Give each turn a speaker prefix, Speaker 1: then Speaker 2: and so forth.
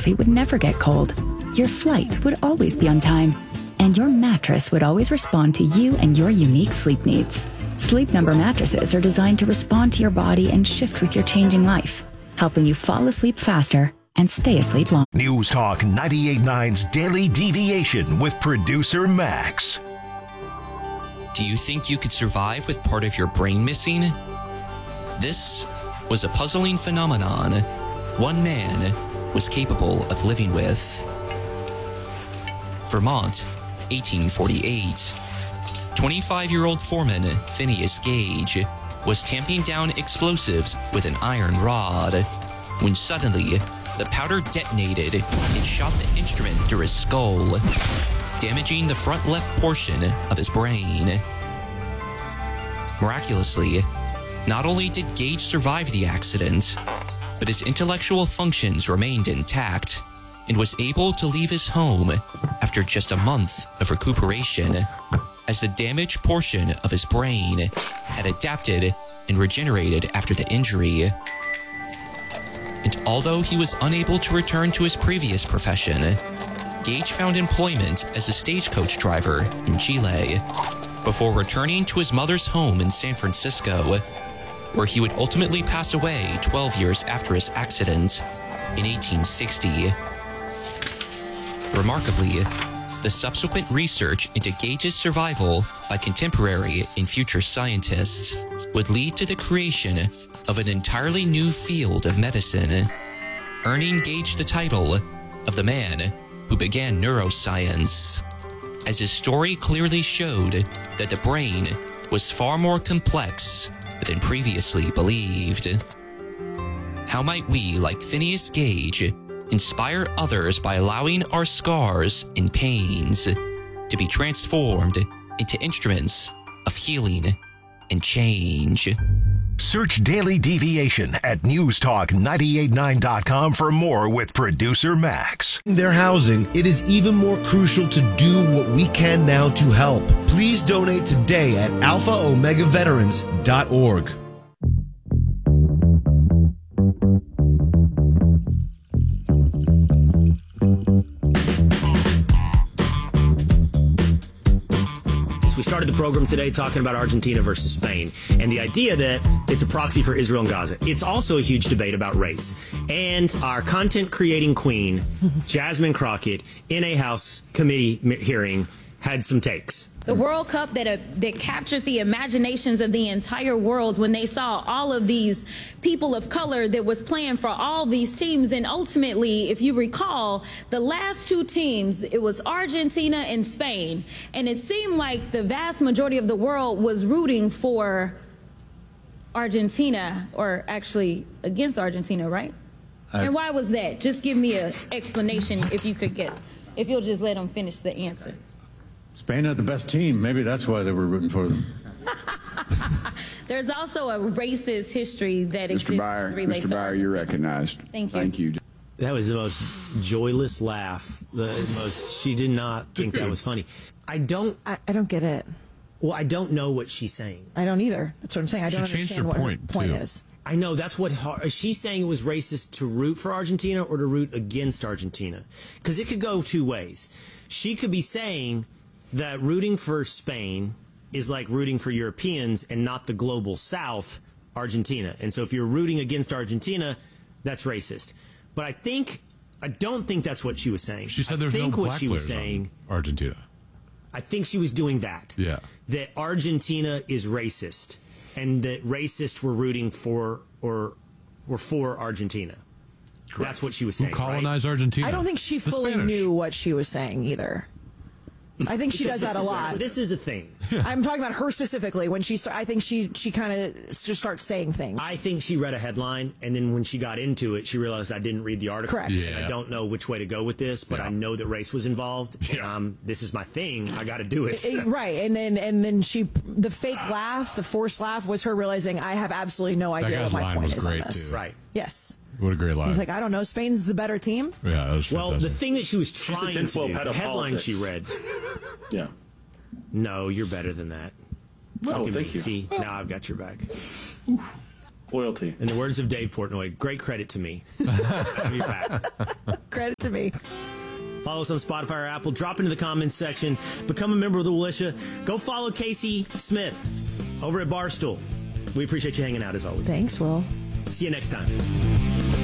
Speaker 1: coffee would never get cold. Your flight would always be on time. And your mattress would always respond to you and your unique sleep needs. Sleep Number mattresses are designed to respond to your body and shift with your changing life, helping you fall asleep faster and stay asleep long.
Speaker 2: News Talk 98.9's Daily Deviation with producer Max.
Speaker 3: Do you think you could survive with part of your brain missing? This was a puzzling phenomenon one man was capable of living with. Vermont, 1848. 25-year-old foreman Phineas Gage was tamping down explosives with an iron rod when suddenly the powder detonated and shot the instrument through his skull, damaging the front left portion of his brain. Miraculously, not only did Gage survive the accident, but his intellectual functions remained intact and was able to leave his home after just a month of recuperation, as the damaged portion of his brain had adapted and regenerated after the injury. And although he was unable to return to his previous profession, Gage found employment as a stagecoach driver in Chile before returning to his mother's home in San Francisco, where he would ultimately pass away 12 years after his accident in 1860. Remarkably, the subsequent research into Gage's survival by contemporary and future scientists would lead to the creation of an entirely new field of medicine, earning Gage the title of the man who began neuroscience, as his story clearly showed that the brain was far more complex than previously believed. How might we, like Phineas Gage, inspire others by allowing our scars and pains to be transformed into instruments of healing and change?
Speaker 2: Search Daily Deviation at newstalk989.com for more with producer Max.
Speaker 4: Their housing, it is even more crucial to do what we can now to help. Please donate today at alphaomegaveterans.org.
Speaker 5: We started the program today talking about Argentina versus Spain and the idea that it's a proxy for Israel and Gaza. It's also a huge debate about race. And our content creating queen, Jasmine Crockett, in a House committee hearing, had some takes.
Speaker 6: The World Cup that captured the imaginations of the entire world when they saw all of these people of color that was playing for all these teams. And ultimately, if you recall, the last two teams, it was Argentina and Spain. And it seemed like the vast majority of the world was rooting for Argentina, or actually against Argentina, right? And why was that? Just give me an explanation if you could guess, if you'll just let them finish the answer.
Speaker 7: Spain had the best team. Maybe that's why they were rooting for them.
Speaker 6: There's also a racist history that exists.
Speaker 8: Mr. Byer, you're recognized.
Speaker 6: Thank you.
Speaker 8: Thank you.
Speaker 5: That was the most joyless laugh. She did not think that was funny. I don't get it. Well, I don't know what she's saying.
Speaker 9: I don't either. That's what I'm saying. I don't understand what her point is.
Speaker 5: I know that's what she's saying. It was racist to root for Argentina or to root against Argentina, because it could go two ways. She could be saying that rooting for Spain is like rooting for Europeans and not the global South, Argentina. And so if you're rooting against Argentina, that's racist. But I don't think that's what she was saying.
Speaker 10: She said there's no black players on Argentina.
Speaker 5: I think she was doing that.
Speaker 10: Yeah.
Speaker 5: That Argentina is racist and that racists were rooting for or were for Argentina. Correct. That's what she was saying.
Speaker 10: Who colonized Argentina?
Speaker 9: I don't think she fully knew what she was saying either. I think she does that a lot.
Speaker 5: This is a thing.
Speaker 9: I'm talking about her specifically. When I think she kind of just starts saying things.
Speaker 5: I think she read a headline, and then when she got into it, she realized I didn't read the article.
Speaker 9: Correct.
Speaker 5: Yeah. And I don't know which way to go with this, but I know that race was involved.
Speaker 10: Yeah.
Speaker 5: This is my thing. I got to do it.
Speaker 9: Right. And then the fake laugh, the forced laugh, was her realizing I have absolutely no idea what my point is on this.
Speaker 5: Right.
Speaker 9: Yes.
Speaker 10: What a great line.
Speaker 9: He's like, I don't know. Spain's the better team.
Speaker 10: Yeah, that was fantastic.
Speaker 5: The thing that she was trying to do, the headline she read.
Speaker 8: Yeah.
Speaker 5: No, you're better than that.
Speaker 8: Oh, thank you.
Speaker 5: See, now I've got your back.
Speaker 11: Loyalty.
Speaker 5: In the words of Dave Portnoy, great credit to me. I'll be back.
Speaker 9: Credit to me.
Speaker 5: Follow us on Spotify or Apple. Drop into the comments section. Become a member of the Militia. Go follow Casey Smith over at Barstool. We appreciate you hanging out as always.
Speaker 9: Thanks, Will.
Speaker 5: See you next time.